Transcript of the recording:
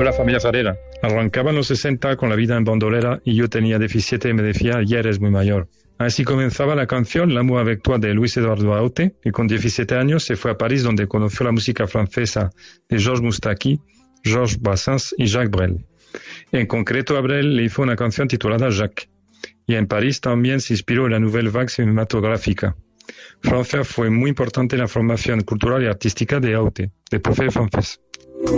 la familia Farera. Arrancaba en los 60 con la vida en bandolera y yo tenía 17 y me decía, ya eres muy mayor. Así comenzaba la canción L'amour avec toi de Luis Eduardo Aute, y con 17 años se fue a París donde conoció la música francesa de Georges Moustaki, Georges Brassens y Jacques Brel. En concreto a Brel le hizo una canción titulada Jacques. Y en París también se inspiró en la nouvelle vague cinematográfica. Francia fue muy importante en la formación cultural y artística de Aute, de profe francés.